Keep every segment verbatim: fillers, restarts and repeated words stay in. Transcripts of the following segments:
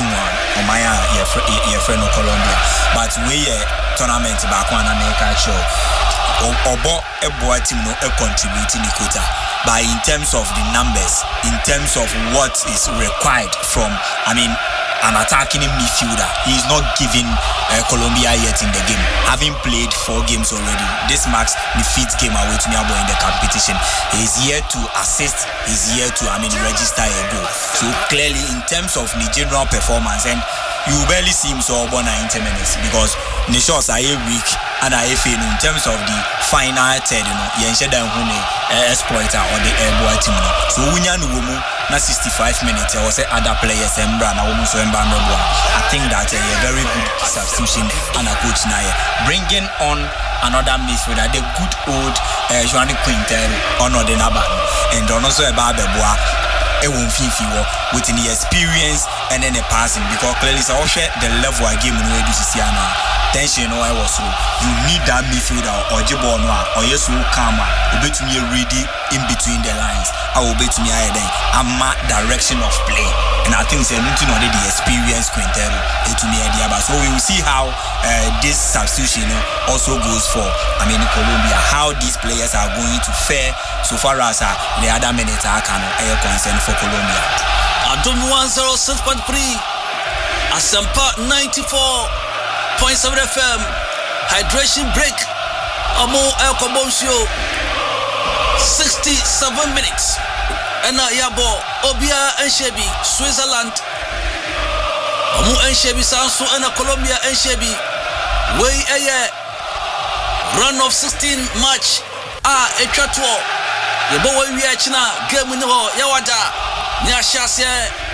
two one on my your friend of Colombia. But we a tournament back one America show. Obo a boy team no a contributing quota. But in terms of the numbers, in terms of what is required from, I mean, an attacking midfielder, he is not giving uh, Colombia yet in the game. Having played four games already, this marks the fifth game away to Niabo in the competition. He is here to assist. He is here to, I mean, register a goal. So clearly, in terms of the general performance, and you barely see him so born ninety minutes because the shots are a week and I feel in terms of the final third, you know, you ensure that who exploiter or the airboy team. So we know na sixty-five minutes. I was say other players embra na woman so embra no. I think that a very good substitution and a coach now bringing on another midfielder, the good old uh, Joanny Quintero on the Naban and also a Babeboa. It won't feel with the experience and then the passing because clearly it's also the level of game we do see now. Tension, no, I was so you need that midfielder or Jibon or yes, who come a bit to me ready in between the lines. I will bet to me then I'm my direction of play, and I think it's anything on the experience Quintero to me idea. But so we will see how uh, this substitution also goes for. I mean, Colombia, how these players are going to fare so far as uh, the other minutes are kind of air concern for Colombia. Adom one oh six point three, Asampa ninety-four point seven F M. Hydration break. Amo El Comboncio. sixty-seven minutes. Ena Yabo Obia Enshebi Switzerland. Amo Enshebi Sansu Ena Colombia Enshebi. Way Eye. Run of sixteen match. Ah Echato. Yebo we China game no Yawada. Nya Shase.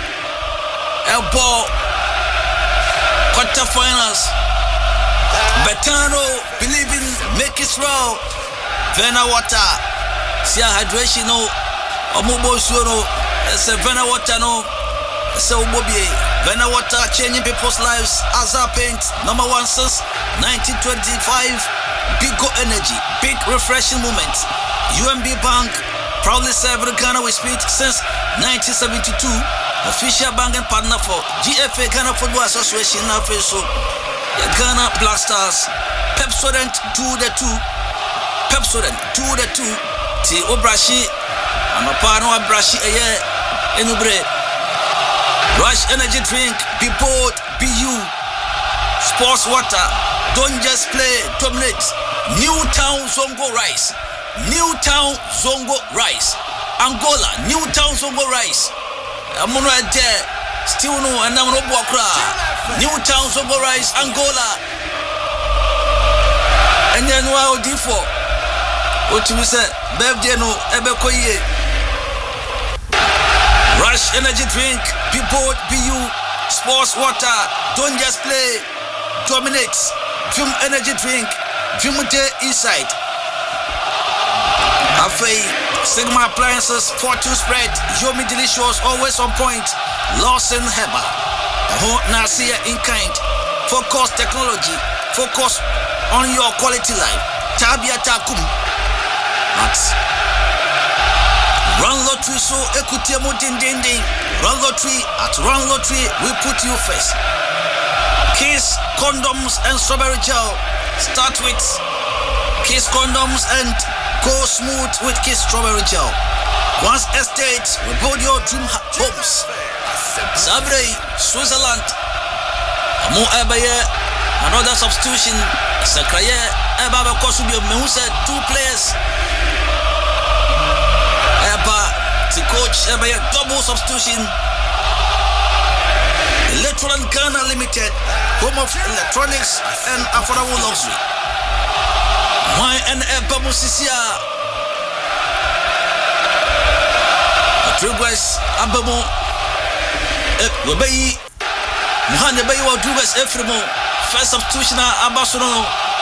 Elbo quarterfinals. Betano believing make it raw. Vena water. See hydration no. Omubo suno. It's a Vena water no. It's a Ubobi. Vena water changing people's lives. Azar paint number one since nineteen twenty-five. Big go energy. Big refreshing moments. U M B Bank proudly serving Ghana with speed since nineteen seventy-two. Official bank and partner for G F A Ghana Football Association. Now so Ghana Black Stars. Pepsodent to the two. Pepsodent to the two. T Obrashi. Anopano Abrashi Aye. Enubre. Rush energy drink. Be bold. Be you. Sports water. Don't just play. Dominate. Newtown Zongo Rice. Newtown Zongo Rice. Angola. Newtown Zongo Rice. Amuno Ade. Still no. And I'm Robo Akra. Newtown Zongo Rice. Angola. And then what do you for? What you say? Birthday no. Ebe koye. Rush energy drink. Be bold. Be you. Sports water. Don't just play. Dominate. Film energy drink. Film day inside. Afei, Sigma Appliances, Fortune Spread, Yomi Delicious, always on point. Lawson Heba. Ho Nasia in kind. Focus technology. Focus on your quality life. Tabia Takum. Max. Run Lottery so ekutiemo ding ding ding. Run Lottery at Run Lottery we put you first. Kiss condoms and strawberry gel. Start with Kiss condoms and go smooth with Kiss strawberry gel. Once estate, we build your dream homes. Sabre, Switzerland. Amo Ebaye, another substitution. Sakraye, Eba Kosubio Meuse, two players. Eba, the coach, Ebaye, double substitution. Electronic Ghana Limited, home of electronics and affordable luxury. Why and Eba Musisia? Rodriguez, Abamo, Webei, Muhammad Bay Rodriguez, Efremo, first substitution, Abasono,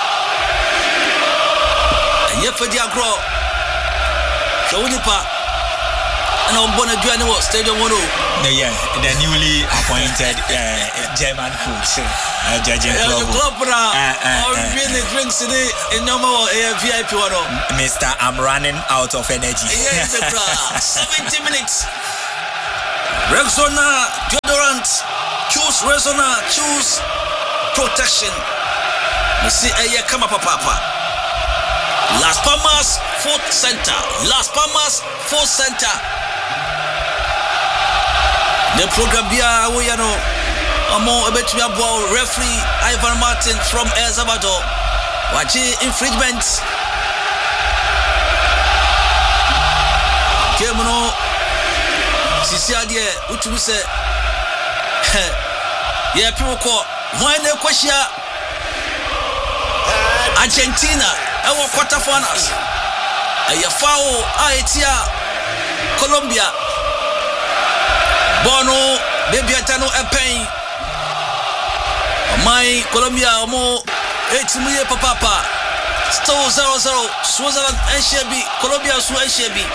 and Yefadia Gro, Shawunipa. And on Bonaduano Stadium Mono. Yeah, the newly appointed uh, German coach, uh, Judging Club. The club now, uh, uh, uh, really uh, drinks in it in normal uh, V I P one. Mister I'm running out of energy. Yeah, the crowd. seventy minutes. Rexona deodorant. Choose Arizona choose protection. You see, Aya Kama Papa. Las Palmas fourth center. Las Palmas fourth center. The program bia we you know amo ebetumi abo referee Ivan Martin from El Salvador. Wachi infringements. Game no sisi ade utumi se yeah people call when they question Argentina our quarterfinals a foul Haiti Colombia Bono baby atano a pain my Colombia mo eight million papa still zero zero Switzerland and Shebi Colombia su and Shebi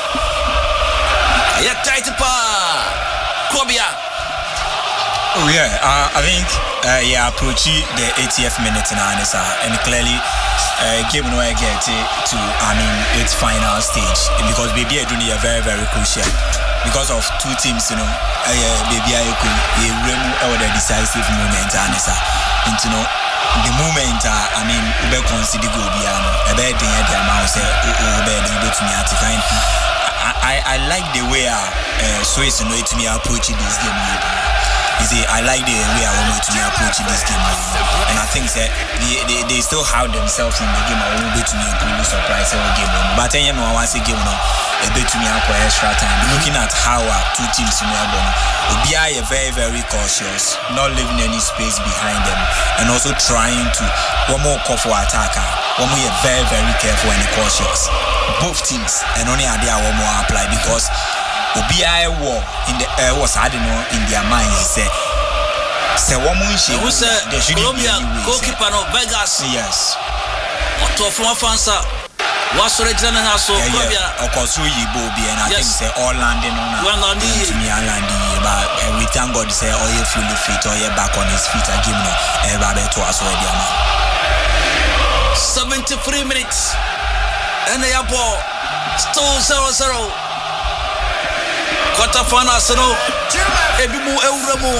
yeah tight pa Colombia. Oh yeah, uh, I think uh, yeah approaching the eightieth minute now and clearly uh, game no I get to, to I mean its final stage because baby I do need a very very crucial because of two teams you know uh, baby I could remove all the decisive moment and and you know the moment uh, I mean we consider go beyond a bad thing at the amount say oh bad thing to me at kind I I like the way uh Swiss you know it me approaching this game. You see, I like the way I want to approach this game, and I think that they, they, they still have themselves in the game. I won't be to me really surprised every game, but then you know I want to game now. A bit to me for extra time. Looking at how our two teams in Melbourne, we are very very cautious, not leaving any space behind them, and also trying to one more call for attacker. One more very very careful and cautious. Both teams, and only idea one more apply because. Obiai war in the uh, was I don't know in their minds say say one more she who said Colombia goalkeeper no Vegas yes to from Fansa was original na so Colombia of course you bo be and I think say all landing on to me and but we thank God say all you feel fit or you back on his feet again no e ba be to us already am seventy-three minutes and the ball still zero zero. Quarterfinals no ebimu ewuremu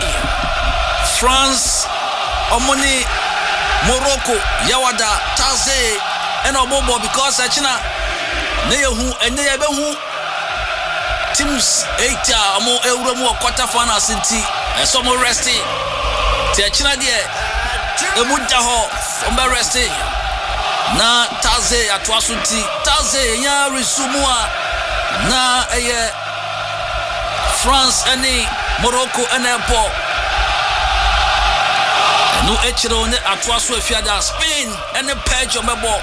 France omoni Morocco yawada Taze and obobo because China ne yehu ene yebehu teams eight amo ewuremu quarterfinals nti eso mo rest ti China de emu da ho ombe rest na Taze atwaso nti Taze ya resume na eye France and Morocco and Airport. No echiro ne atwaso afiada Spain and the page on the ball.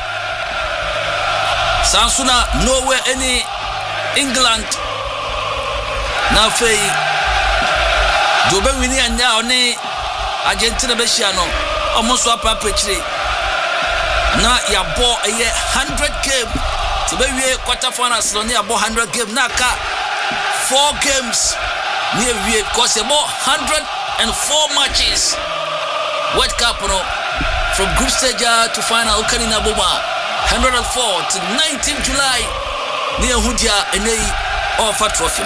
Sansuna Norway any England. Na fei Dobe wini anya oni Argentina be shiano almost swap up actually. Na ya ball a one hundred game. To be we quarter finals no ya ball one hundred game na ka four games near we because about one hundred four matches World Cup no from group stage to final Ukanina Boma one hundred four to nineteenth July near Hudia and they offer trophy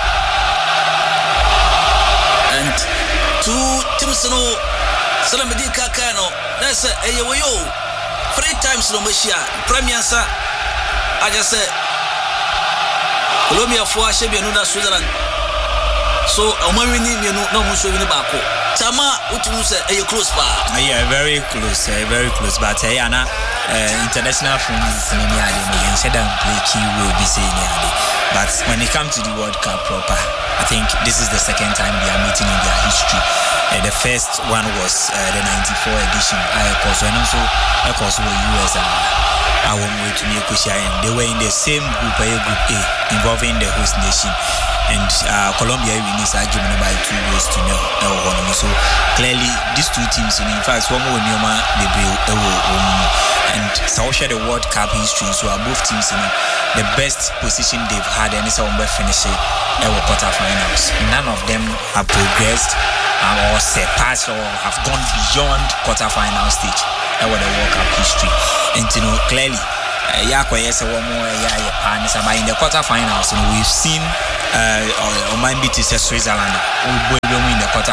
and two teams no Salamedi Kakano that's a yo three times no Meshia Premier Sa I just said Colombia for Shebi and Switzerland. So Omani you know no much in the back. Tama utu say are you close by? Yeah, very close, uh, very close. But uh, Anna, uh, international friends in the area, said I'm play key will be saying but when it comes to the World Cup proper, I think this is the second time they are meeting in their history. Uh, the first one was uh, the ninety-four edition. I was and also of course were U S and our way to Nicosia, and they were in the same group, a group A, involving the host nation. And uh, Colombia wins are given by two goals to nil. So clearly, these two teams, in fact, one more Nyoma, they and so share the World Cup history. So are both teams in the best position they've had, and it's a finishing our quarterfinals. None of them have progressed or surpassed or have gone beyond quarterfinal stage. That was the World Cup history. And you know, clearly, Yako yes, one more yeah, in the quarterfinals, you know, we've seen uh or might be to Switzerland who will win the quarterfinals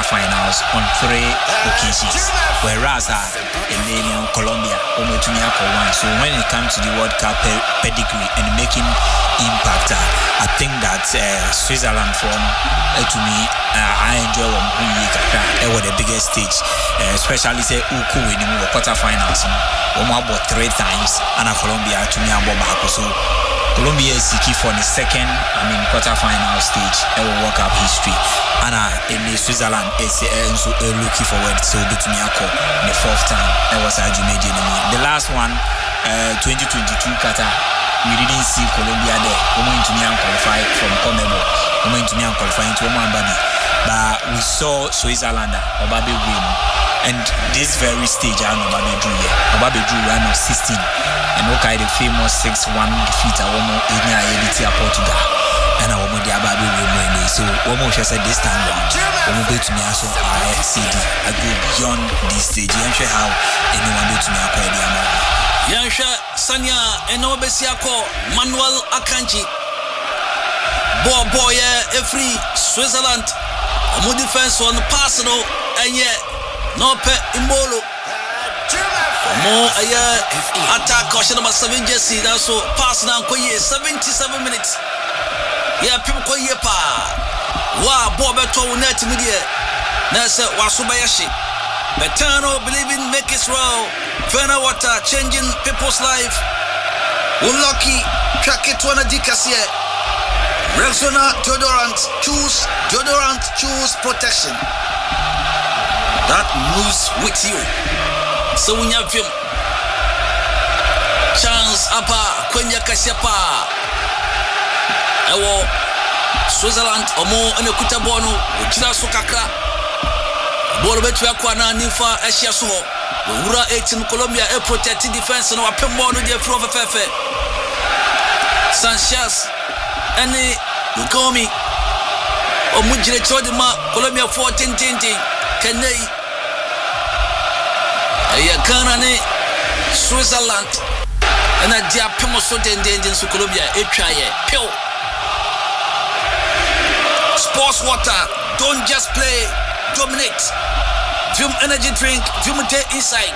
quarterfinals on three occasions, whereas uh, in uh, Colombia, one. So when it comes to the World Cup pe- pedigree and making impact, uh, I think that uh, Switzerland for uh, to me, uh, I enjoy them uh, the biggest stage, uh, especially say Uku winning the quarterfinals. Um, about three times, and uh, Colombia to me about back. So Colombia is seeking for the second, I mean, quarterfinal stage in World Cup history. And uh, in Switzerland, is uh, uh, looking forward to between the fourth time. That was a Jumedi. The last one, uh, twenty twenty-two Qatar, we didn't see Colombia there. We went to qualify from CONMEBOL. We went to qualify into Oman Babi. But we saw Switzerland, Obabe win. And this very stage, I know Obabe drew here. Obabe drew run of sixteen. And okay, the famous six one defeat at Omo Enya Elite Portugal. And I want the Ababe win. So Omo just said this time round, Omo go to me also I F C D. I go beyond this stage. I'm sure how anyone go to me acquire the amount. Yansha Sanya Eno Besiako Manuel Akanji. Boy boy every Switzerland. Omo defense on the personal and yet no pe Imbolo. More a attack caution number seven Jesse. That's so pass now seventy-seven minutes. Yeah, people call ye pa. Wow, Bob to net media. Nasa Wasubayashi. Betano believing make it roll. Fena water changing people's life. Unlucky track it to an adikasia. Rexona deodorant choose deodorant choose protection. That moves with you. So we have him. Chance apa Kwenya Kasiapa. Ewo Switzerland omo ene kutabono ukira so kakra. Bolo betu yakwa na nifa ehia so ho. Wura eighteen Colombia a protect defense no apembo no dey from fefe. Sanchez ene Lukomi omujire chodima Colombia fourteen tinting Kenei Aya Ghana ne Switzerland and a dia pemo so den den so Colombia e twaye pew Sports water don't just play dominate Vim energy drink Vim day inside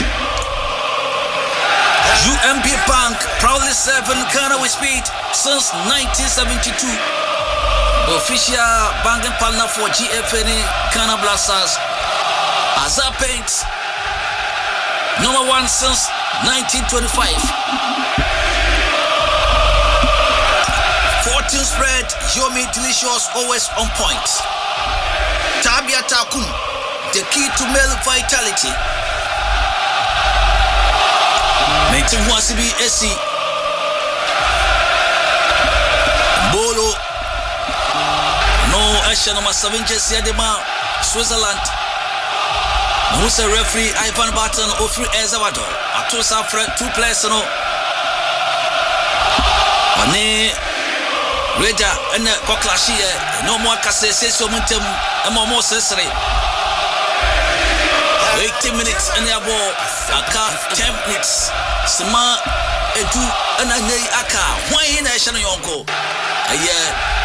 U M B Bank proudly serving Ghana with speed since nineteen seventy-two official banking partner for G F N Ghana Blasters Azar Paints number one since nineteen twenty-five. fourteen spread, Yomi delicious, always on point. Tabia Takum, the key to male vitality. nineteen wants to be S C. Bolo. No action number seven Jesse Adema, Switzerland. Who's a referee Ivan Barton Ofri Ezawado. I told Safra two players no. One Reja and Koklashi no more Kase so muntem and more necessary. eighteen minutes and the ball Aka ten minutes. Sama Edu and Ane Aka. Why in a Shana Yonko? A year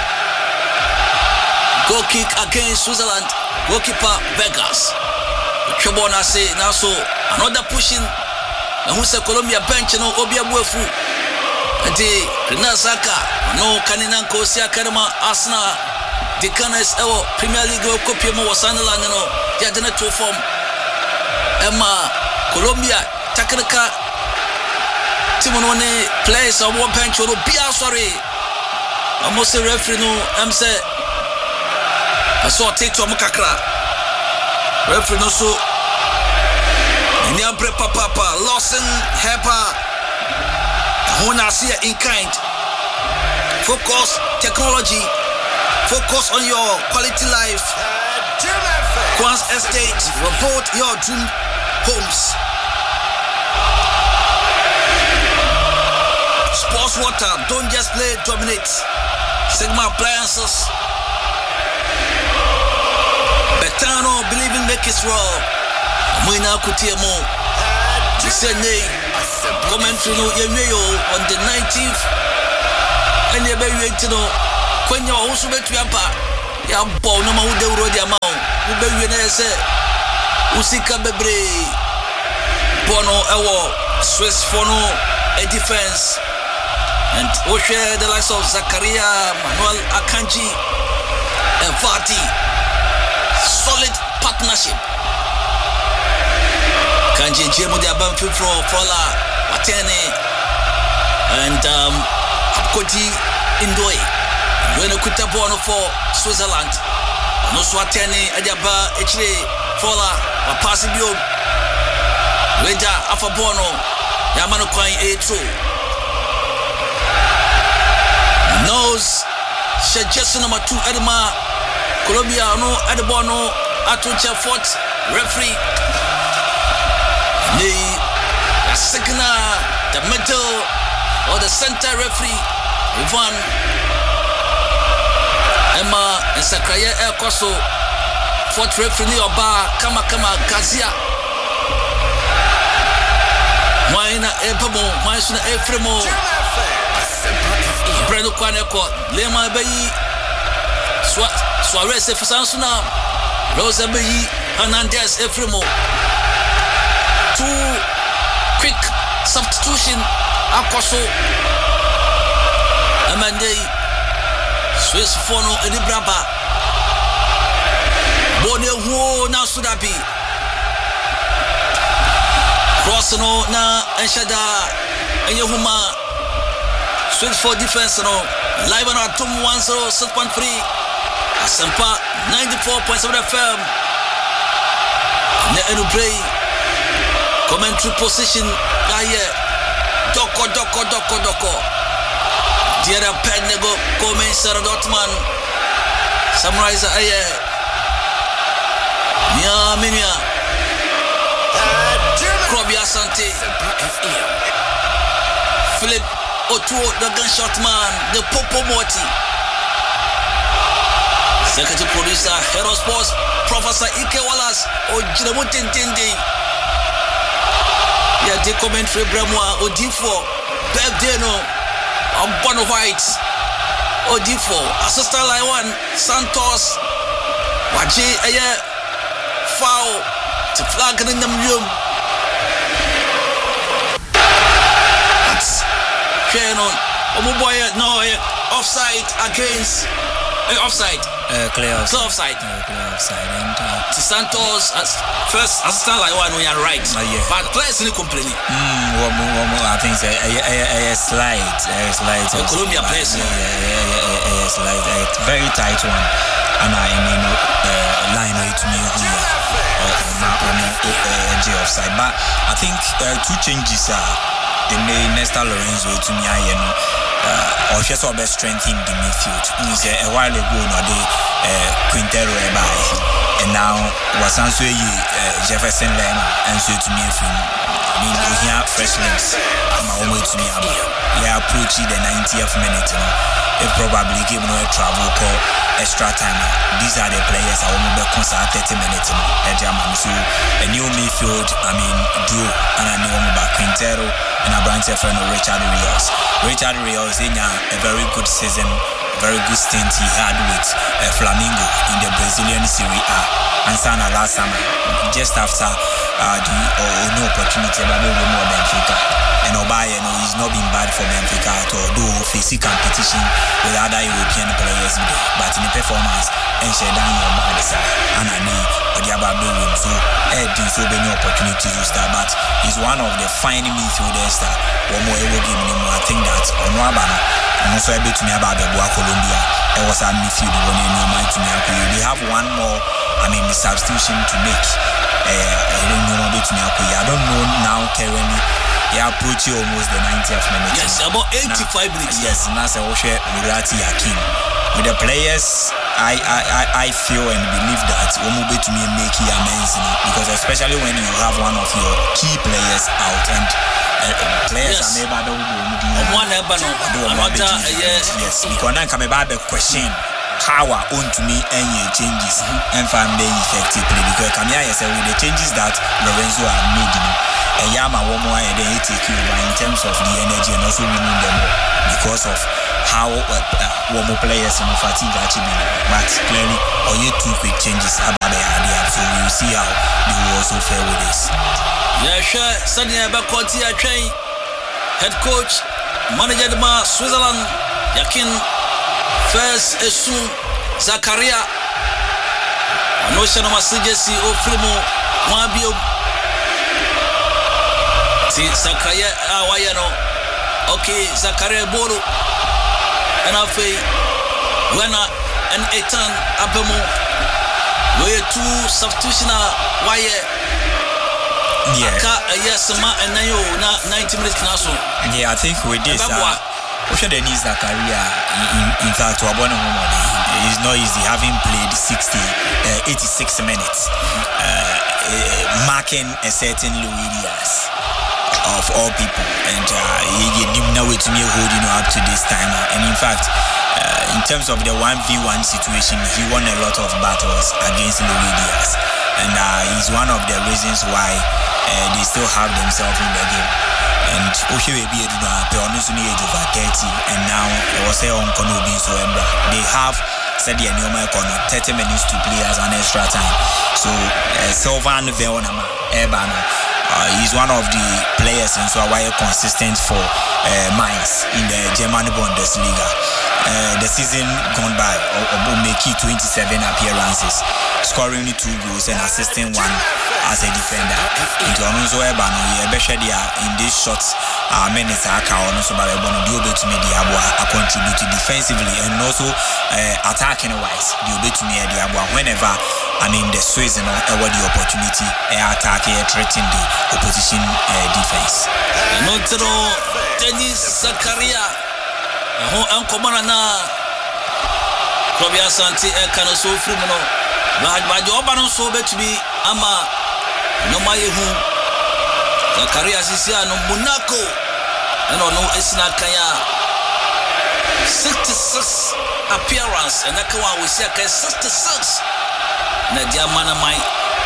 goal kick against Switzerland. Goalkeeper Vegas. Chobona say now so another pushing na who's a Colombia bench no Obia Buefu ade Renasaka no Kanina Kosia Karama Arsenal the Canas Ewo Premier League copy mo Sunderland no ya dena to form Emma Colombia Takrika Timonone plays on one bench or Bia sorry almost a referee no am say I saw take to Mukakra referee no so Nyabre Papa Lawson Hepa Hona see in kind. Focus technology. Focus on your quality life. Quans Estate report your dream homes. Sports water don't just play dominate. Sigma appliances. Betano believe in make it raw. Moina Kutiamo. You said nay. Commentary no Yemeyo on the nineteenth. And you better to know when you also bet you up. Ya ball no ma wo de ro dia ma wo. Wo be wi say Usika Bebre Bono Ewo Swiss Fono a defense and we share the likes of Zakaria, Manuel Akanji and Fati. Solid partnership. Kanji Jemu de Abamfi from Fola Watene and um Apkoti Indoe. When you kuta bono for Switzerland. No Swatene Adaba Echre Fola Wapasibio Weda Afabono Yamano Kwai A true. Knows Shajesu number two Edema Colombia no Edebono Atucha Fort referee. The second, the middle or the center referee Ivan Emma and Sakraya El Koso fourth referee Oba Kama Kama Gazia Waina Ebamo Maisuna Efremo Breno Kwaneko Lema Bayi Suarez Efisansuna Rosa Bayi Hernandez Efremo. Two quick substitution Akoso Amande Swiss Fono Edibraba Bone Huo na Sudabi Crossano na Enshada Enyehuma Swiss for defense no live on Atom one oh six point three Asempa ninety-four point seven F M Ne Enubrei commentary position Aye Doko Doko Doko Doko Diara Penego Komen Sarah Dortman Samraiza Aye Nia Minia Krobia Sante Philip Otuo the gunshot man the Popo Moti Secretary Producer Hero Sports Professor Ike Wallace Ojinamutin Yeah, the commentary Bremois Odifo birthday no on Bono White Odifo assistant line one Santos Waji Aye foul to flag in the room. That's fair on Omuboya no offside against uh, offside uh, clear offside offside uh, clear offside and uh, to Santos as first assistant like one we are right uh, yeah. but players in complaining mm, one more, one more, I think it's a, a, a, a slide a slide the Colombia players yeah, yeah, yeah, yeah, yeah, a slide a very tight one and I mean uh, line it to me uh, G offside but I think uh, two changes are uh, in the Nesta Lorenzo to me you know uh, or just over strengthening the midfield. It's a while ago no the uh, Quintero by and now was also uh, Jefferson Lane and so to me from I mean we hear fresh links I'm on way to me about yeah approaching the ninetieth minute you know it probably give no a travel call extra time these are the players I want to concert thirty minutes you know a German so a new midfield I mean duo and I know about Quintero and a branch of friend Richard Rios. Richard Rios in a very good season, very good stint he had with uh, Flamengo in the Brazilian Serie A. And Sana last summer, just after uh, the uh, no opportunity, but maybe more Benfica. And Obaye, no, he's not been bad for Benfica at all, though facing competition with other European players. But in the performance, and she down your bad side, and I mean, or the about doing so, Ed did so many opportunities to start, but he's one of the fine midfielders that one more ever give him. I think that on Wabana, and also a bit to me about the Boa Colombia, there was a midfield one in your mind to me. They have one more, I mean, the substitution to make. I don't know about me. I don't know now currently. He approached almost the ninetieth minute. Yes, about eighty-five now, minutes. Yes, and that's a Oshe Murati Hakim. With the players, I, I, I, I feel and believe that Omube to me make it amazing because especially when you have one of your key players out and uh, players yes. are never do one ever no. Yes, yes. Because now come about the question. How are on to me any changes and find them effectively because Kamia said with the changes that Lorenzo are making and Yama one more and they take you in terms of the energy and also remove them because of how uh, one more players and fatigue actually but clearly or you two quick changes about the idea so also fair with this. Yeah, sure. Sunday about Quantia train. Head coach, manager de ma Switzerland, Yakin first Esu Zakaria. No shano masijesi o filmo mwabio. Si Zakaria awayano. Okay, Zakaria bolo. And I feel when I and Etan Abemo we two substitution why yeah yes ma and nayo na ninety minutes na so yeah I think with this uh, we should need Zakaria in, in fact to abone home it's not easy having played sixty uh, eighty-six minutes uh, uh, marking a certain Luis Diaz of all people and uh, he didn't know it to me holding up to this time and in fact uh, in terms of the one v one situation he won a lot of battles against Luis Diaz and uh, he's one of the reasons why uh, they still have themselves in the game and okay we be able to age over thirty and now it was a on Konobi so they have said the Neoma thirty minutes to play as an extra time so uh, Sylvan Veonama Ebano Uh, he's one of the players and so why consistent for uh, Mainz in the German Bundesliga. Uh, the season gone by, Obo make twenty-seven appearances, scoring two goals and assisting one as a defender. Into Alonso Ebano, in these shots, uh, minutes are count also by Ebono, the obey to me the Abua are contributing defensively and also uh, attacking wise. The obey to me the Abua whenever I mean the Swiss and you know, the opportunity uh, attack uh, threatening the opposition uh, defense. Notero Denis Zakaria, ho ankomana na Klobia Santi e kana so free no. Ba ba jo ba no so betumi ama no mayehu. Zakaria sisia no Monaco. Eno no esina kanya sixty-six appearance and akawa we see aka sixty-six. Na dia mana mai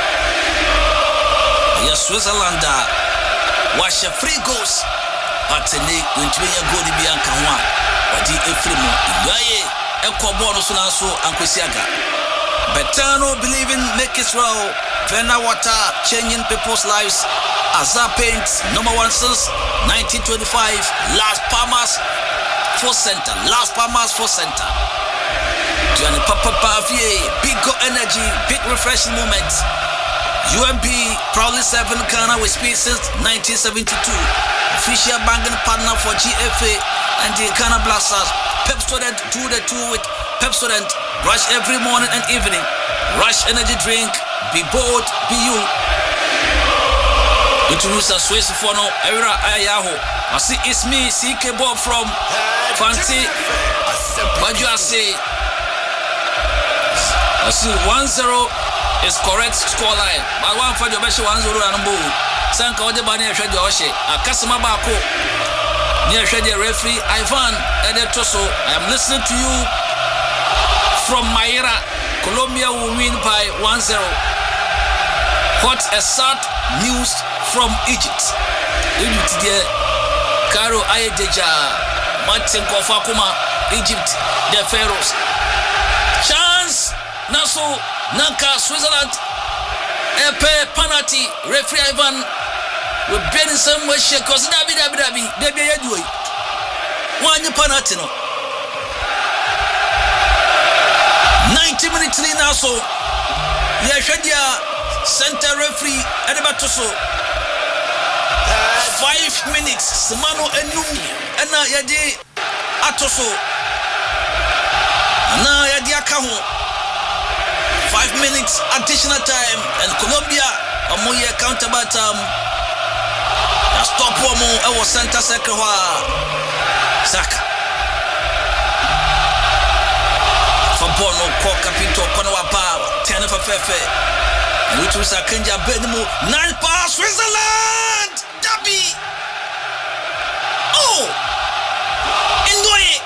ya Switzerland wash free goals but ne ntwe ya goal bi anka ho a odi efrimo yaye ekobo no so na so ankwesiaga Betano believe in make it well Fena water changing people's lives Azar Paints number one since nineteen twenty-five Las Palmas for center Las Palmas for center Johnny Papa Pavie, big go energy, big refreshing moments. U M P proudly serving Ghana with speed since nineteen seventy-two. Official banking partner for G F A and the Ghana Blasters. Pepsodent do the two with Pepsodent. Rush every morning and evening. Rush energy drink. Be bold, be you. Introduce a Swiss for no era Ayaho. I see it's me, C K Bob from Fancy. What do you say? I see one zero is correct score line. But one for your best one zero and boom. Sanka Ode Bani Shadi Oshe. A customer bako. Near Shadi referee Ivan Edetoso. I am listening to you from Maira. Colombia will win by one zero. Hot as sad news from Egypt. Egypt there. Caro Ayedeja. Martin Kofakuma. Egypt. The Pharaohs. Chance. Naso Nanka Switzerland Epe penalty referee Ivan we been some way shake cause dabi dabi dabi dabi yadui one penalty no ninety minutes ni naso ya shadia center referee Edebatoso five minutes semano enu ena yadi atoso na yadi akaho Five minutes additional time and Colombia amoye counterbatam. Ya stop one more. I was center circle. Saka. Fampono ko kapito kono wapa ten for fefe. Which was a Kenya Benimo nine pass Switzerland. Dabi. Oh. Enjoy.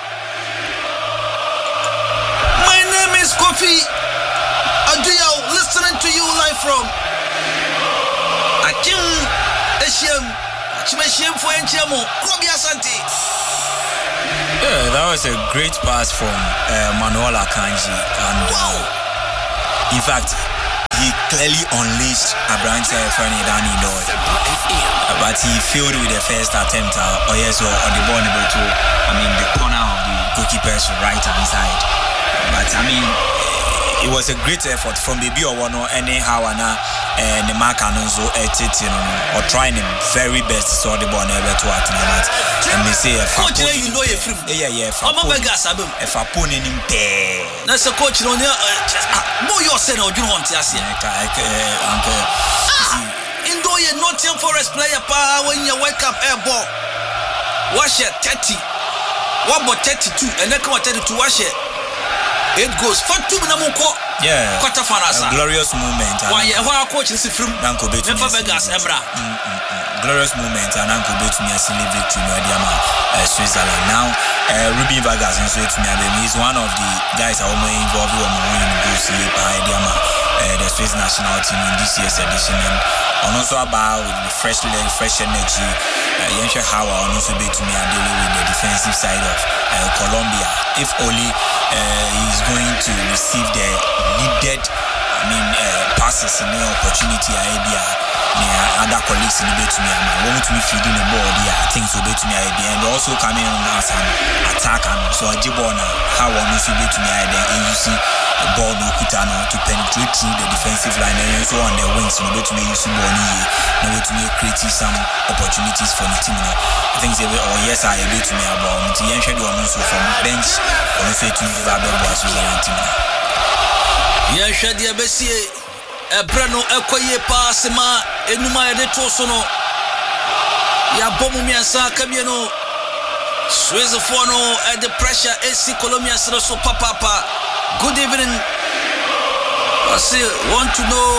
My name is Kofi. Adria, listening to you live from Akim Eshim Chimeshim for Enchemo Klobia Santi. Yeah, that was a great pass from uh, Manuel Akanji and wow. uh, in fact he clearly unleashed Abrante Fernie Danny Doy. Uh, but he failed with the first attempt. Uh, oh yes, or, or the ball number two. I mean, the corner of the goalkeeper's right hand side. But I mean, it was a great effort from Baby Owano anyhow and the mark and also you know, or trying the very best so the ball never to at night. And they say, coach, you know, if yeah, yeah, if I if I put in pay. That's a coach on your more your son or you want to see. Indo ye Nottingham Forest player power when you wake up air ball. Wash it thirty. What about thirty-two? And then come at thirty-two, wash it. It goes for two minutes. Yeah, quarter finals. Glorious moment. Why, why coach is from Nanko Betu? Never Vegas, Ebra. Glorious moment. And Nanko Betu me a silly victory no Diama, Switzerland. Now, Ruben Vargas in Switzerland. He's one of the guys I want involved with Morin Gosi by Diama, the Swiss national team in this year's edition. And also about the fresh leg, fresh energy. Yensha Hawa and also Betu me and dealing with the defensive side of Colombia. If only uh, he's going to receive the needed, I mean, uh, passes and the opportunity idea. Yeah, other colleagues in the bit to me, I want to be feeding the ball. Yeah, things will be to me idea, and also coming on as an attacker. So I Jibona, how one also be to me idea, and you see the ball no Kutano to penetrate through the defensive line, and also on the wings, no way to me using ball, no way to me create some opportunities for the team. I think they will, oh yes, I agree to me about the Yansha do also from bench, also to me about the boys with the team. Yansha dia Bessie. Ebrano ekoye pass ma enuma ede toso no ya bomu miansa kabie no Suez for no at the pressure AC Colombia so papa papa. Good evening. I say want to know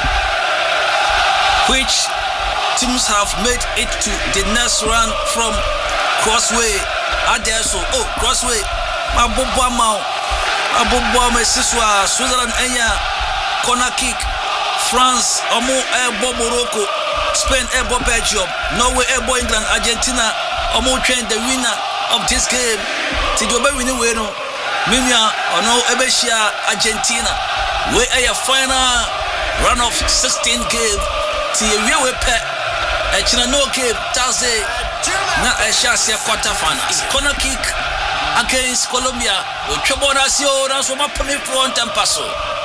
which teams have made it to the next round from Crossway Adesso. Oh, Crossway Mabomba Mao Mabomba Mesiswa Switzerland enya corner kick. France, Omo Airbo Morocco, Spain Airbo Belgium, Norway Airbo England, Argentina, Omo train the winner of this game. Tijobe winning weno, Mimia, Ono Ebesia, Argentina. We are a final run of sixteen game. Tiyewe pet, a China no game, Thursday, na a Shasia quarter finals. Corner kick against Colombia. We trouble us, yo, that's what my permit for one time passo.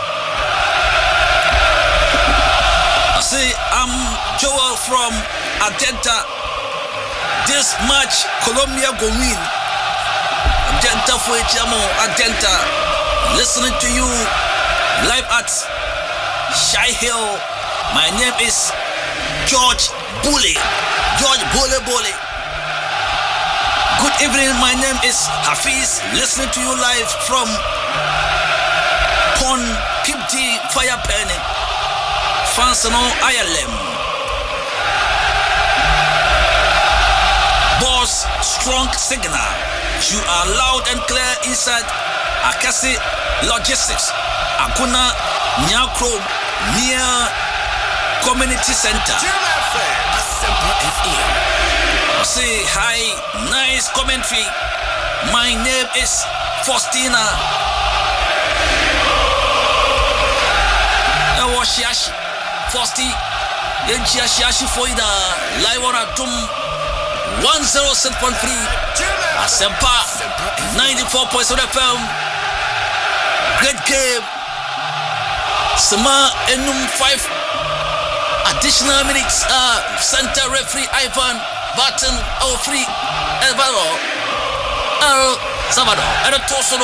I'm Joel from Adenta. This match, Colombia go win. Adenta for Chamo, Adenta. Listening to you live at Shy Hill. My name is George Bully. George Bully Bully. Good evening. My name is Hafiz. Listening to you live from Pon Kipti Fire Penny. Fansano Ireland. Boss strong signal. You are loud and clear inside Akasi Logistics. Akuna Nyakro near Community Center. Say hi, nice commentary. My name is Faustina. Ewashiashi. Fosty, Yenchiashi Foida, live on Atum one oh six point three, Asempa ninety-four point seven F M. Great game. Sama Enum five additional minutes. Uh, center referee Ivan Barton oh three Elvaro El Salvador and a Tosono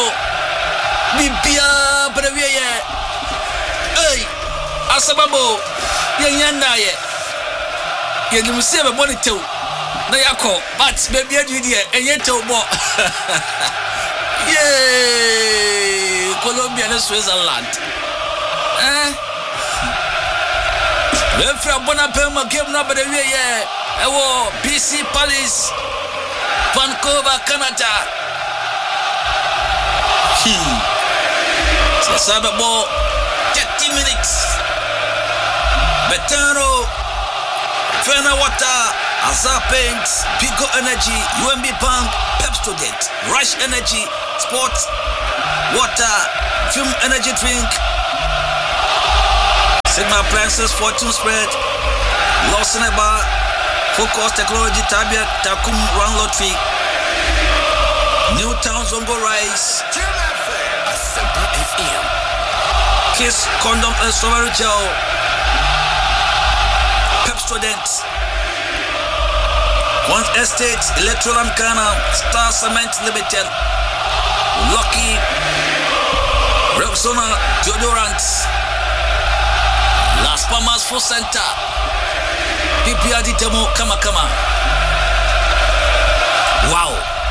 Bibia Brevia. Hey, Asababo. Yanyanda ye. You see a monitor. Na yako, but baby you there and yet to more. Yay! Colombia and Switzerland. Eh? Refra Bonapema game number the way, yeah. Ewo B C Palace, Vancouver, Canada. Hmm. So about thirty minutes. Betano, Fena Water, Azar Paints, Pico Energy, U M B Bank, Pep Student, Rush Energy, Sports, Water, Film Energy Drink, Sigma Appliances, Fortune Spread, Lawson Eba, Focus Technology, Tabia, Takum Run Lottery, Newtown Zongo Rice, Kiss Condom and Strawberry Gel, Pep Students, One Estate, Electrolam Ghana, Star Cement Limited, Lucky, Rexona Deodorants, Las Palmas Full Center, P P R D Demo Kama Kama. Wow.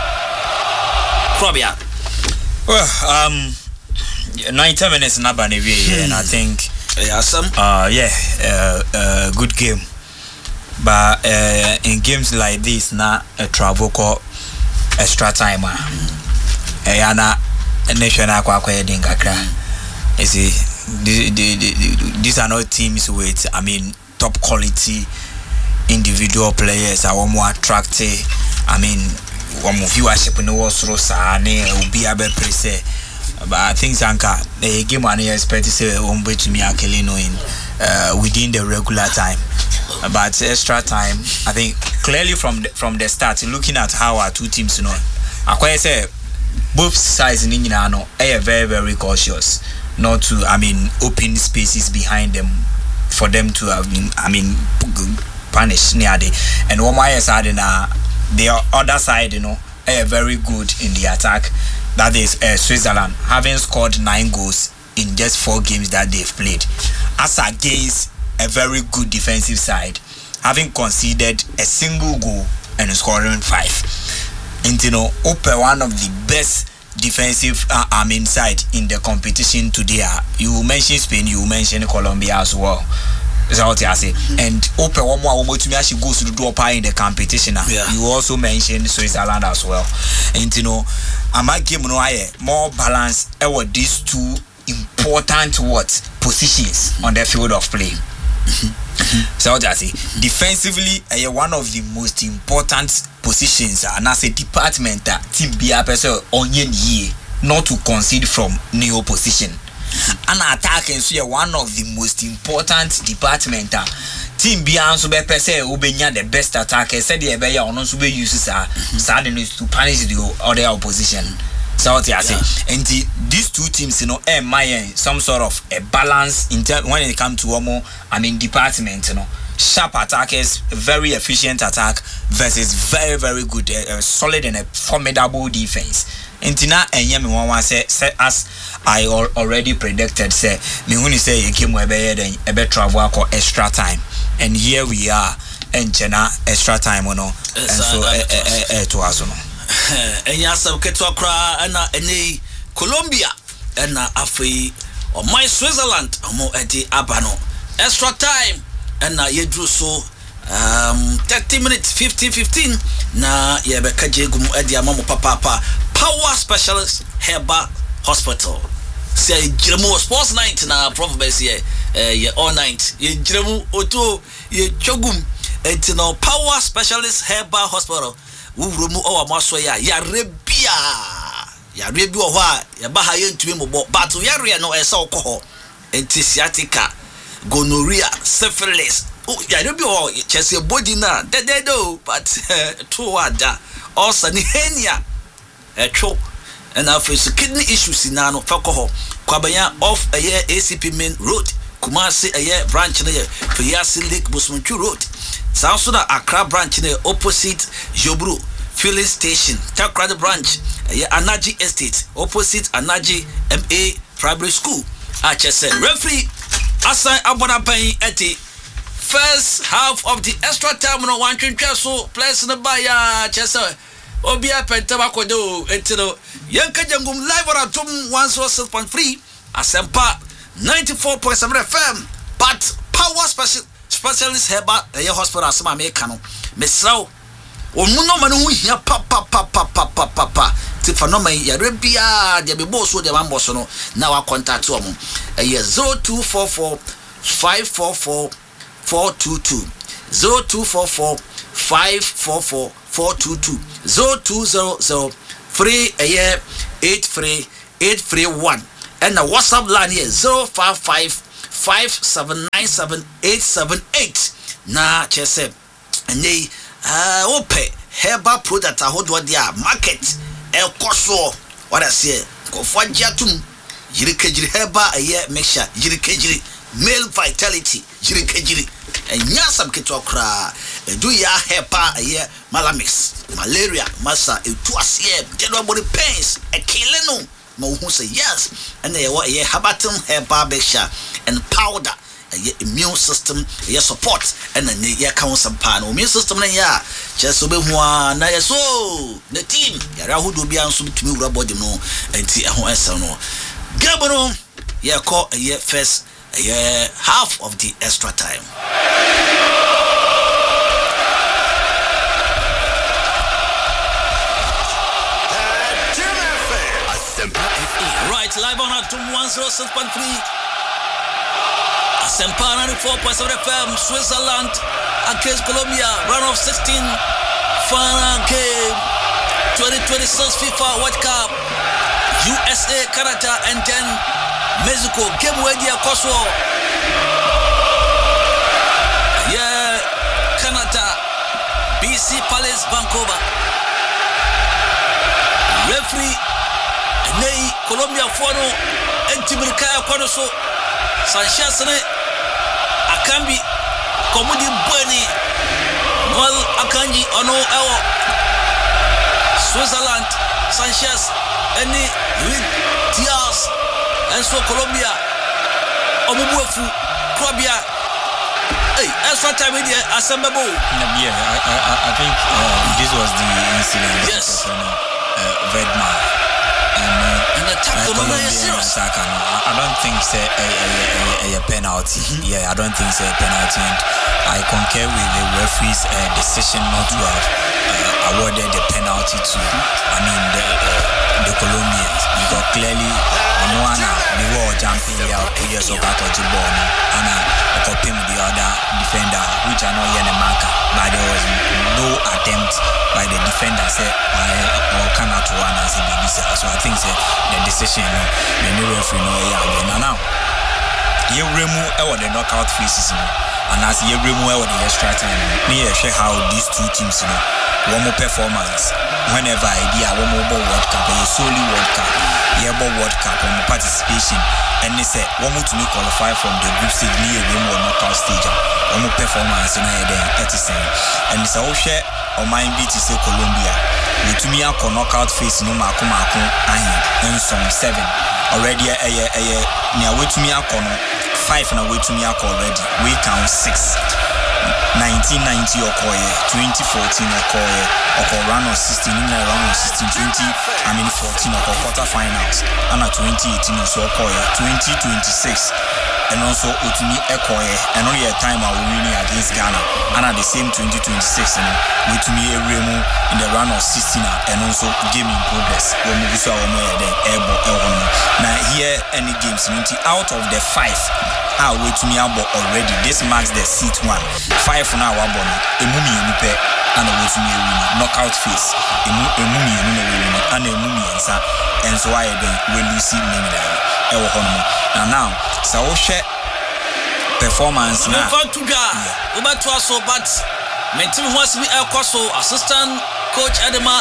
Probia. Well, um, ninety minutes na ba mm. and I think yeah, some. Uh, yeah, uh, uh, good game. But uh, in games like this, na a travel call extra time. Ah, eh, ana national kwa kwa heading kakra. You see, the, the, the, these are not teams with, I mean, top quality individual players. I want more attractive. I mean, one more viewership in the world. So, ne will be able to say. But I think Zanka, the game one you expect to say one way to me actually knowing uh, within the regular time. But extra time, I think clearly from the, from the start, looking at how our two teams, you know, I quite say both sides in England are very very cautious not to, I mean, open spaces behind them for them to have been, I mean, punished near the and one my side in uh, the other side, you know, are very good in the attack. That is uh, Switzerland, having scored nine goals in just four games that they've played, as against a very good defensive side, having conceded a single goal and scoring five. And you know, Ope, one of the best defensive uh, I mean side in the competition today. Uh, you mentioned Spain, you mentioned Colombia as well. That's what I say. And Ope, one more, one more to me, actually goes to the door in the competition. Uh. Yeah. You also mentioned Switzerland as well. And you know, I might give no more balance over these two important what positions on the field of play. So what I say, defensively, uh, one of the most important positions, uh, and as a department that uh, team be a person onion ye not to concede from neo position. And attack and so one of the most important department. Uh, team be also be per se obenya the best attacker. Said the be or not be uses uh, to punish the other opposition. So what I say, yeah. And the, these two teams, you know, eh, my some sort of a balance in term when it comes to one I mean, department, you know, sharp attackers, very efficient attack versus very very good, uh, solid and a formidable defense. And tina and yemi one say, say as I al- already predicted, say me when you say you came where then a better travel or extra time, and here we are, and Chena extra time, you know, and so eh eh eh to us, you know. And yasa ketwa kra ana ene Colombia na afei o my Switzerland omo edi abano extra time na yedru so um thirty minutes fifteen fifteen na yebeka jegum edi amamu papa Power Specialist Herbal Hospital say jiremu sports night na prof base ye eh all night ye jiremu oto ye chogum etino Power Specialist Herbal Hospital Urumu or Masoya, Yarebia, Yarebi or why, Yabahayan to him, but to Yaria no as alcohol, antisciatica, gonorrhea, syphilis. Oh, Yarebi or Chelsea body na, they do, but two ada, also Nihenia, a choke, and our first kidney issues in Nano, alcohol, Kwabaya off a year A C P Main Road, Kumasi a year branch near Puyasi Lake Busmunchu Road. South Sudan Accra branch near opposite Jobru filling station. Takrade branch, Anaji Estate, opposite Anaji M A Primary School. H S N. Referee Asai Abonapai Eti. First half of the extra time no one can so place in the Baya Chester. Obia Pentabako do Etino. Yanka Jangum live on Atom one oh six point three. Asempa ninety-four point seven F M. But Power Special Specialist Herbal the hospital as my mekano. Mesrao. Omuno manu hia pa pa pa pa pa pa pa pa. Tifanoma ya rebia dia be boss so dia mamboso no. Na wa contact omo. Eh zero two four four five four four four two two. zero two four four five four four four two two. zero two zero zero three eight three eight three one. And the WhatsApp line here zero five five five seven nine seven eight seven eight. Na chese ene ah ope herbal product ahodo dia market e koso what I say ko fajatum yirikejiri herbal aye mixture yirikejiri male vitality yirikejiri enya sabketo kra edu ya herbal aye malamix malaria masa etu ase general body pains e kileno ma who say yes and they what aye habatum herbal mixture and powder your immune system, your support, and then your council pan. Immune system, yeah, just so be one. Now, so the team, yeah, who do be answered to me, body no, and see a whole answer no. Gabon, yeah, call a year first, a year half of the extra time. Right, live on at one oh six point three. Sempana ninety-four point seven F M, Switzerland against Colombia, round of sixteen, final game, twenty twenty-six FIFA World Cup, U S A, Canada, and then Mexico. Game where they are Kosovo. Yeah, Canada, B C Palace, Vancouver. Referee, Nei, Colombia, Fono, and Timurkaya Konoso, Sanchez, Akambi, Komudi Boni, Noel Akanji, Ono Ewo, Switzerland, Sanchez, Eni, Luis Diaz, and so Colombia, Omubuefu, Krobia. Hey, extra time in the assemble. Yeah, I, I, I think uh, this was the incident. Yes. Of, uh, Vedman. And, uh, and the tackle, man, is serious. I, I don't think it's a, a, a, a, a penalty. Mm-hmm. Yeah, I don't think it's a penalty. And I concur with the referee's uh, decision not to have uh, awarded the penalty to, I mean, the, uh, the Colombians. Because clearly, Moana, they were jumping out here, so got to the ball. And I copy the other defender, which I know Yana Maka, but there was no attempt by the defender, say, or cannot run as a baby. So I think say, the decision, the new referee, no, yeah, now, you remove our the knockout phases, and as you remove our the extra time, me share how these two teams, you know, one more performance. Whenever idea, one more World Cup, a solely World Cup, yeah, World Cup, one more participation. And they say, one more to me qualify from the group stage near the more knockout stage. One more performance in there, thirty cent. And it's all share on my beat to say Colombia. We to me a knockout phase no Marco Marco and some seven. Already a year, a year, near way to me a corner, five and away to me already. We count six. nineteen ninety or Koye, twenty fourteen or Koye, or round of sixteen, round of sixteen, twenty, I mean fourteen or quarterfinals, and a twenty eighteen or so Koye, twenty twenty-six, and also Utumi Ekoye, and only a time I will win against Ghana, and at the same twenty twenty-six, and with me a Remo in the round of sixteen, and also game in progress. When we saw the airborne, now here any games, out of the five. Ah, wait to me about already. This marks the seat one. Five for now, one bonnet. A mummy in the pair, and a way to me a winner. Knockout face. A mummy in the winner, and a mummy answer. And so I then will you see me there. Now, now, so share performance. Now, to go. Over to us, but my team wants to be El Coso, assistant coach Adema.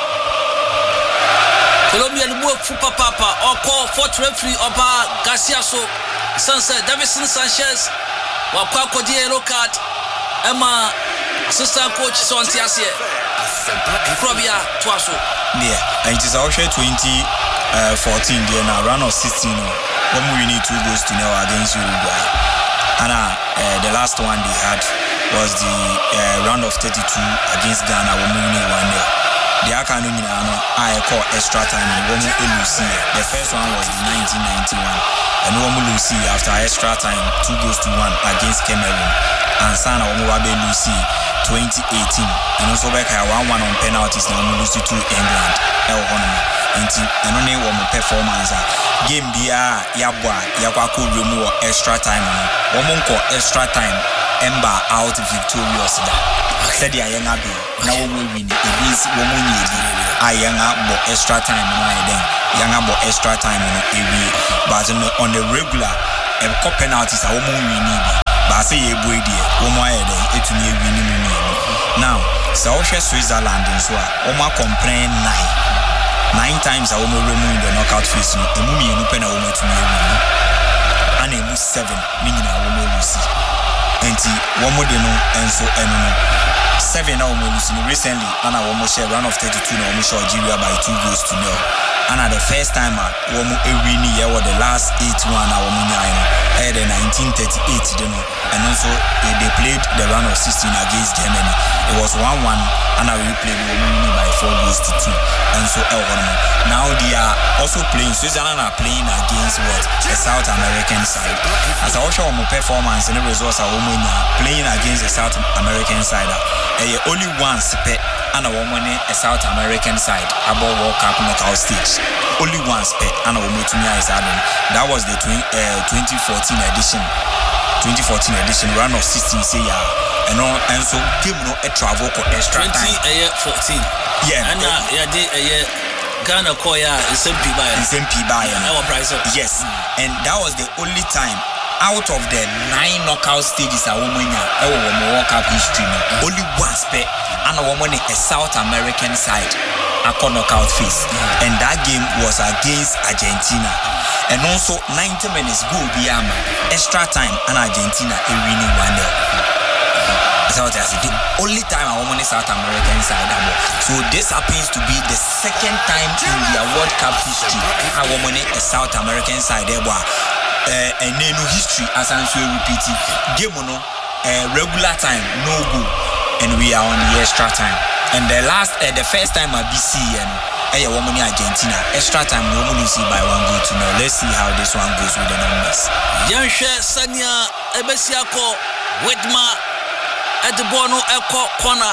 Colombian work for Papa or call for referee Oba Garcia so. Sunset Davison Sanchez, Wakako di yellow card, Emma, assistant coach Sontiasie, Probia Twaso. Yeah, and it is our share twenty fourteen, there now round of sixteen. When we need two goals to now against Uruguay. And uh, the last one they had was the uh, round of thirty-two against Ghana when we need one there. The academy I call extra time and one Lucy. The first one was in nineteen ninety-one. And one Lucy after extra time, two goes to one against Cameroon. And Sana Omuwabe Lucy twenty eighteen. And also back here one one on penalties now Lucy to England. El Honor. And only one performance. Game Bia Yabwa Yakwako remove extra time. One more call extra time. Ember out victorious. Said the Ayanga do. Now we win. It is woman need. Ayanga bo extra time no then. Yanga bo extra time no every. But on the regular a couple penalties a woman winning but say ye boy dear woman ahead it to me winning now so Switzerland and so woman complain nine nine times a woman in the knockout phase no the mummy no pen a woman to me winning and a seven meaning a woman lucy and one more no and so and no seven now woman lucy recently and I almost share run of thirty-two no almost Algeria by two goals to nil. And at the first time at one every year or the last eight one our Munyaino had in nineteen thirty-eight, you know, and also uh, they played the round of sixteen against Germany. It was one one and I replayed Womuni by four goals to two. And so uh, now they are also playing Switzerland are playing against what? The South American side. As I watch our performance and the results are playing against the South American side. Uh, only once and a woman a South American side about World Cup knockout stage. Only once pet and a woman to me is adding. That was the twi- uh, twenty fourteen edition. twenty fourteen edition round of sixteen say yeah. And on and so game no a travel for extra time. twenty fourteen. Yeah. And uh, yeah, they uh, Ghana Koya is M P by. Is M P by. Our price. Yes. Mm. And that was the only time out of the nine knockout stages a woman ya e wo World Cup history no mm. only once pe and a woman a South American side a knockout phase mm. and that game was against Argentina and also ninety minutes goal be ama extra time and Argentina a winning one nil. So that's the only time a woman is South American side abo. So this happens to be the second time in the World Cup history a woman is South American side abo. Uh, and then no history as I'm sure repeating game no uh, regular time no go and we are on the extra time and the last uh, the first time I B C and eh uh, woman in Argentina extra time no woman see by one goal to now. Let's see how this one goes with the numbers. Yanshe Sanya Ebesiako Widma at the Bono Eko corner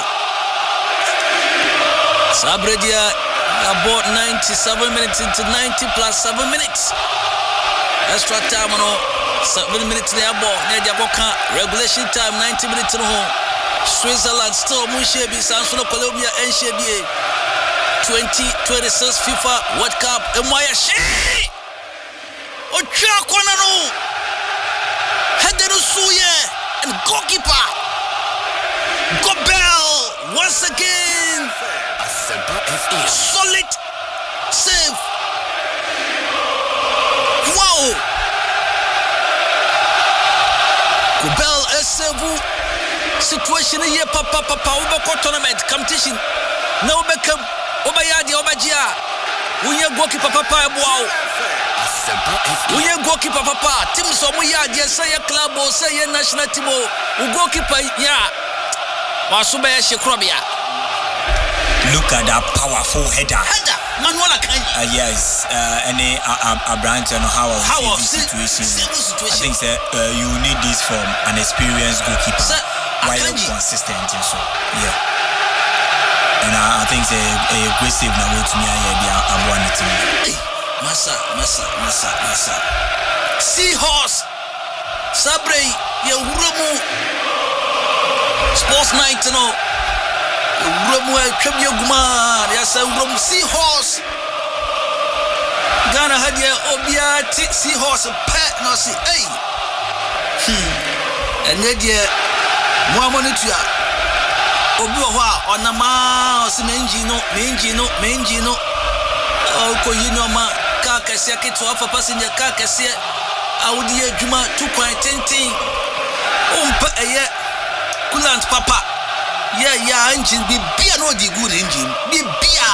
Sabredia about ninety-seven minutes into ninety plus seven minutes. Extra time no seven minutes na ball na dia boka regulation time ninety minutes no ho Switzerland still Mushebi Sanso Colombia and Shebi twenty twenty-six FIFA World Cup Emoya she Ocha kona no Header Suye and goalkeeper Gobel once again solid save. Wow! Kubel Esevu situation here papa papa Ubako tournament competition. No become Obayadi Obajia. Uye goalkeeper papa wow. Uye goalkeeper papa. Team Somuyadi say club or say national team. Goalkeeper ya. Wasubaya Shekrobia. Look at that powerful header. Header. Manuela can uh, yes, uh, any a brand and how of how of situation. situation. I think sir, uh, you need this from an experienced goalkeeper. Sir, while consistent and so yeah. And uh, I think it's a, a great save now to me. I want it to me. Massa, Massa, Massa, Massa. Seahorse. Sabre, ya Urumu. Sports night, you know. Urumu, Tribute Guma. Yes, Urumu Seahorse. Ghana had ya Obia Seahorse pet no see. Hey. Hmm. And then ya Muamonitua. Obi wa onama osinenji no menji no menji no ko yino ma ka kase keto afa passenger ka kase awudi adwuma two point ten umpa eye coolant papa ya ya engine bi bia no di good engine bi bia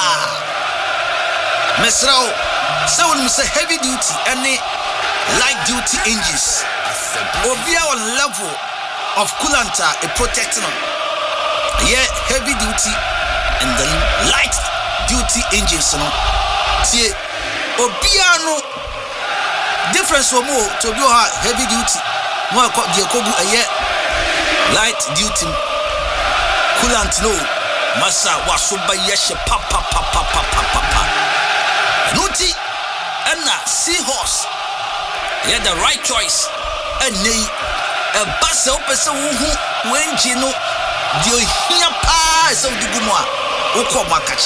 mesrao so we say heavy duty and light duty engines obi on level of coolant a protecting yeah, heavy duty and the light duty engines no tie obiano difference o mo to be heavy duty mo ko die kogu eh light duty coolant no masa waso ba yeshe pa pa pa pa pa pa pa nuti and na Seahorse yeah the right choice and nei a bus opese wo hu wenji no dio hia pa so digumo a ukọ makachi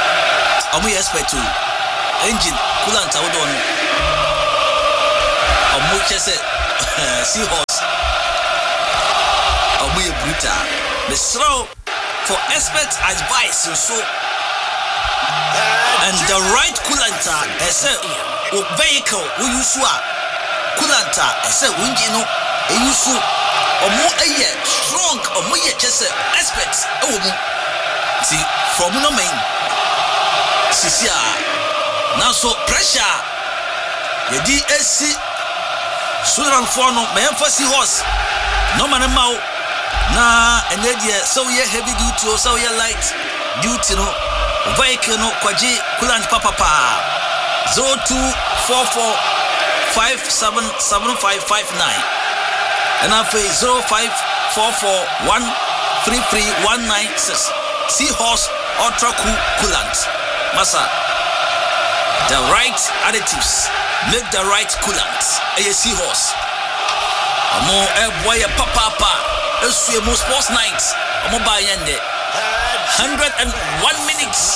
omo expect to engine coolant awodo no Omo chese Seahawks. Omo ye brutal. The throw for expert advice so and the right coolant is a vehicle we use coolant is a engine e use omo eye strong omo ye chese experts omo see from no main sisia now so pressure ye di esi Sudan for no me emphasis horse no man mau na ene die so ye heavy duty or so ye light duty no vehicle no kwaji coolant papa pa zero two four four five seven seven five five nine and after zero five four four one three three one nine six Seahorse Ultra Cool Coolant Masa the right additives make the right coolant a Seahorse amo e boy papa papa esu emo sports nights amo ba yende one hundred one minutes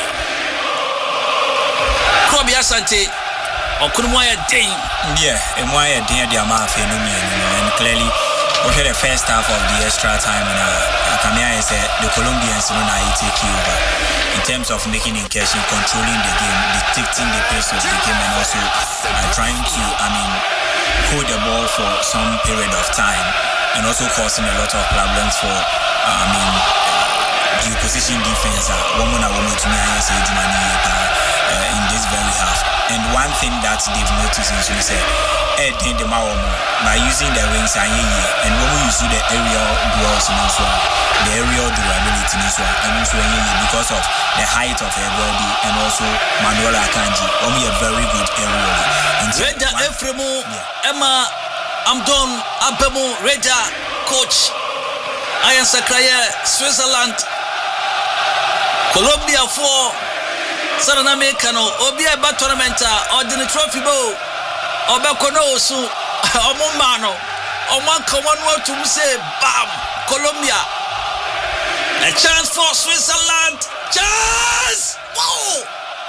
Kobe Asante Okunmoya Dane. Yeah, and why a day the amount of and clearly we had the first half of the extra time and uh Kamea said the Colombians know now take over in terms of making incursion, controlling the game, dictating the pace of the game and also uh, trying to I mean hold the ball for some period of time and also causing a lot of problems for uh, I mean uh, the opposition defense uh, woman a woman to me I say uh, in this very half. And one thing that they've noticed is you say, Ed in the Maomo by using the wings and and when we use the aerial duels in this one, the aerial durability in this one, and also because of the height of everybody and also Manuel Akanji, only a very good aerial. And Reda Efremo, Emma, I'm done, Abemo, Reda, coach, Ian Sakraya, Switzerland, Colombia four. Sana Mekano, Obia ba tournament or the trophy bowl, Obakono, so Omomano, Oman Commonwealth to say, bam, Colombia. A chance for Switzerland. Chance! Whoa!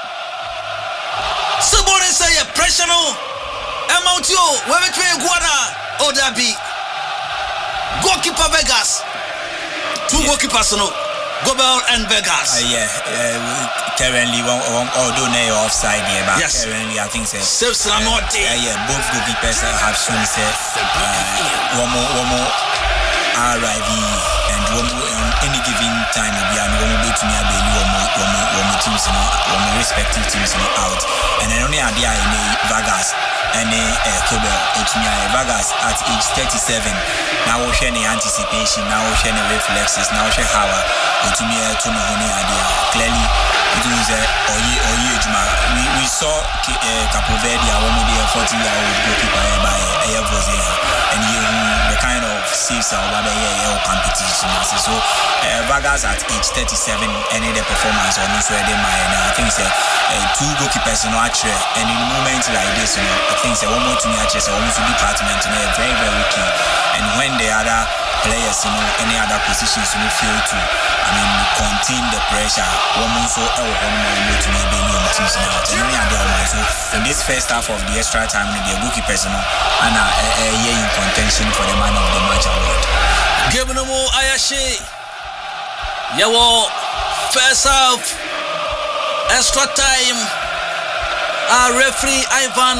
Somebody say a pressure no. Amount you, where we play Guana, Odabi. Goalkeeper Vegas. Two goalkeepers no. Gobel and Vegas. Uh, yeah, uh, currently, one, one, although they are offside here, but yes. Currently, I think so. Saves uh, uh, yeah, both goalkeepers have shown say uh, one more, one more R I V, and one more on any given time, we are going to be to me, one more, one more, one more teams, one more respective teams out, and then only idea in Vegas. And uh, Kobe, Vegas at age thirty-seven. Now we're sharing anticipation, now we're sharing reflexes, now we're sharing how to me to know idea. Clearly, it was a we we saw Capo Verde, a woman there, forty year old goalkeeper by a and you the kind of saves our Baba competition. So Vegas at age thirty-seven, any the performance on this way, I think it's two goalkeepers in actually, and in moments like this, you know. Things that one more to me actually so almost department you know very very key and when the other players you know any other positions you know feel to I mean contain the pressure one more so I will more to me being on teams now and only other one so in this first half of the extra time the goalkeepers you know and a year in contention for the man of the match award. Give no more Ayashi yawo first half extra time our referee Ivan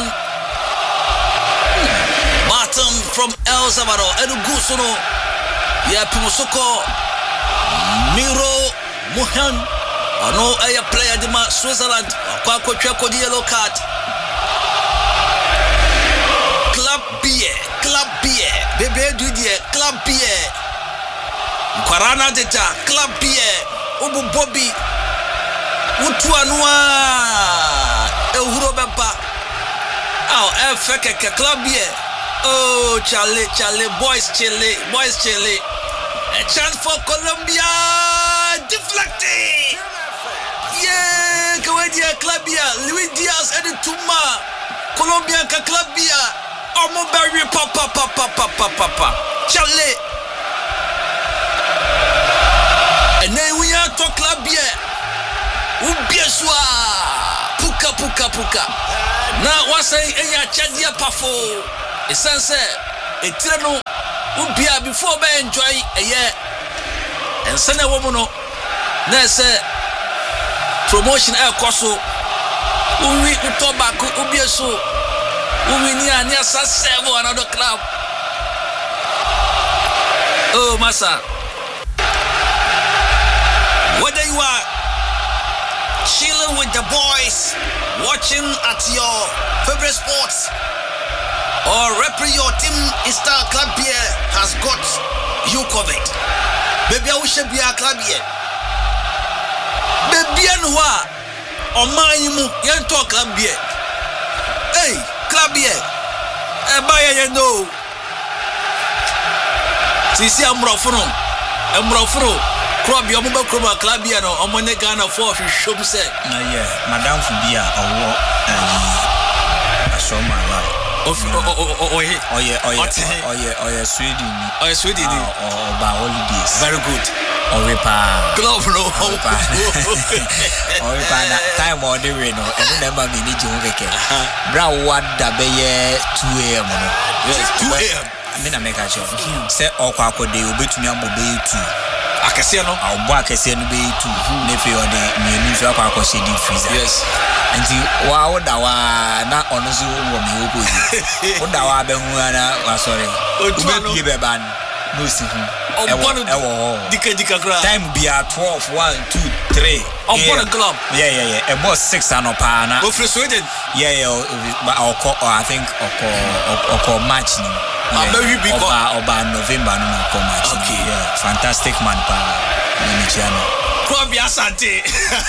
Barton from El Salvador, Edu Gusono, ya Pimusoko, Miro Muhan, no a player de Switzerland, Quaco Chaco the yellow card. Club beer, club beer, Bebe Dudier, club beer, Quarana Deta, club beer, Ubu Bobby, Utuanua, Euro Bempa. Oh, F K club here. Oh, Charlie, Charlie, boys, Chile, boys, Chile. A chance for Colombia. Deflected. Yeah, Colombia club here. Luis Diaz and Tuma. Colombia club here. Omo Barry, papa, papa, papa, papa. Charlie. And then we are to club here. Ubieswa. Puka, puka, puka. Now what's saying enya chadia pafo e sense e tire no ubia before be enjoy eye ense na wo mu no na say promotion e koso uwi utoba ko ubia so uwi ni ania sa seven another club. Oh massa, whether you are chilling with the boys, watching at your favorite sports, or repping your team Star Club here has got you covered. Baby, I wish you be a club here. Baby, and what? On my you can't talk club here. Hey, club here. Hey, buy you know. Sisi amrofuro, amrofuro. Club your mobile club club here no. On my Ghana for show me say. Na yeah, Madam Fubia or I saw my life. Oh oh oh oh yeah oh yeah oh yeah oh yeah oh yeah Sweden oh yeah Sweden or about holidays. Very good. Oripa Glove no Oripa Oripa na time or the rain no and never be need you veke bra what da be two a.m. no yes two a.m. me na make a show say okwa akode obetumi ambo be two akese no awbo akese no be two na fe ode mienu so akwa akose di freezer yes nti wa woda wa na ono so wo me obozi woda wa be hu na wa sorry obetumi be ban no si hu e wo dika dika kra time be at twelve one two three on board club yeah yeah yeah e boss six anopa na go free Sweden yeah yeah oko I think oko oko match ni oba oba November no oko match okay yeah fantastic man pa ni chiano Club Asante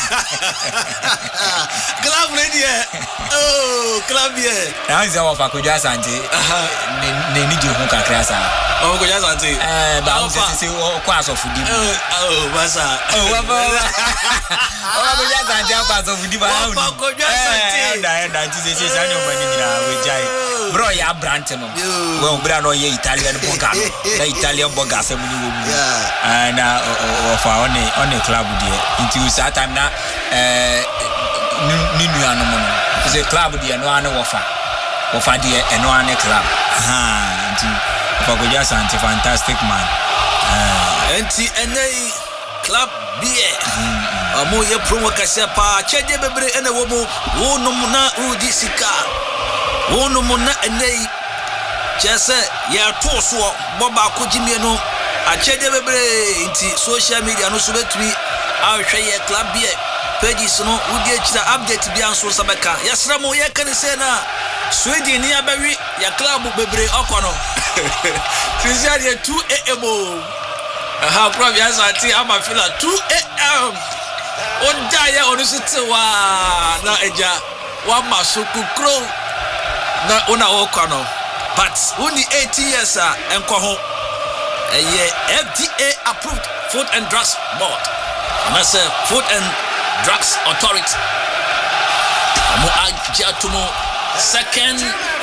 club ready oh club here now is our Fakojo Asante ne ni je hu kakra sa oh Fakojo Asante eh ba o se se o kwa so fudi oh basa oh wa ba o Fakojo Asante kwa so fudi ba o Fakojo Asante da da ti se se sanyo mani nyina we jai bro ya brant no we bra no ye Italian burger no na Italian burger se mu ni wo mu and o fa on on club there into that time na eh ni nua no mo no is a club there no ane wofa wofa there e no ane club ha into Fakojo Asante fantastic man eh enti enei club beer amo ye promo kase pa chede bebre ene wo mo wo no na udi sika wo no na enei chese ya to so boba ko jimie no a chede bebre enti social media no so betumi ahwe ye club beer pages no udi echira update bia nso sabeka yasra mo ye kan se na Sweden ni abawi ya club bebre okono Fizia de two a.m. aha club Asante ama fila two a.m. on daya on sute wa na eja wa masuku kro na ona okono but only eighty years ah enko ho eye F D A approved food and drugs board and that's a food and drugs authority amo ajatumo second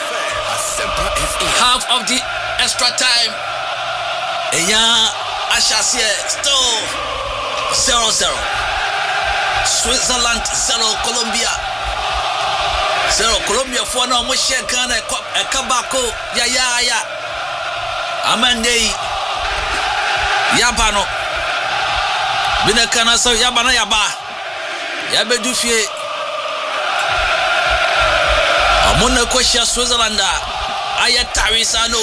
half of the extra time eya ashasie still zero zero Switzerland zero Colombia zero Colombia for no mo share Ghana e kabako ya ya ya amande yabano bina kana so yabana yaba yabedu fie amona ko share Switzerland aya tarisano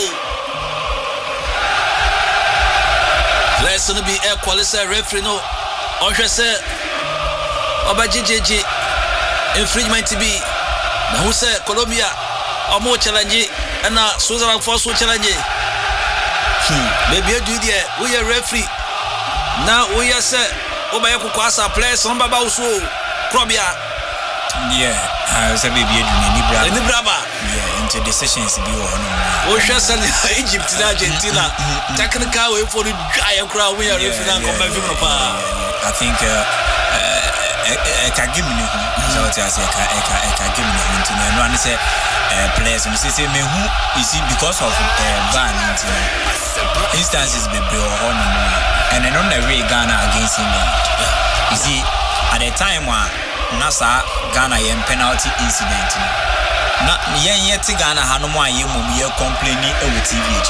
let's no be air quality referee no on hwese obajijiji infringement be na who say Colombia omo challenge na Switzerland for so challenge hmm maybe do there we are referee now we are say obaye kukwasa players on baba uso Colombia yeah I say baby do ni braba ni braba yeah into decisions be wo no o hwese Egypt na Argentina technical way for the guy crowd we are referee na come back from pa I think uh eka give me so what I say eka eka eka give me into no one say players you say me who you see because of ban into instances be be on and then on the way Ghana against England you see at the time when Nasa Ghana yen penalty incident na yɛn yɛte Ghana ha no mu a yɛ mom yɛ complaining ɛwɔ T V